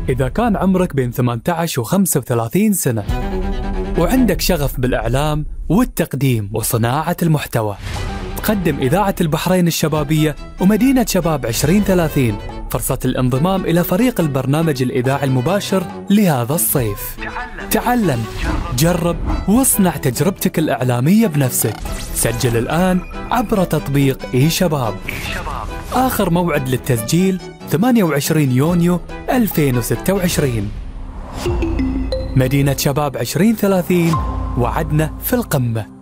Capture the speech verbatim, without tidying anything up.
إذا كان عمرك بين ثمانية عشر و خمسة وثلاثين سنة وعندك شغف بالإعلام والتقديم وصناعة المحتوى، تقدم إذاعة البحرين الشبابية ومدينة شباب عشرين ثلاثين فرصة الانضمام إلى فريق البرنامج الإذاعي المباشر لهذا الصيف. تعلم، جرب، واصنع تجربتك الإعلامية بنفسك. سجل الآن عبر تطبيق إي شباب. آخر موعد للتسجيل ثمانية وعشرين يونيو ألفين وستة وعشرين. مدينة شباب عشرين ثلاثين، وعدنا في القمة.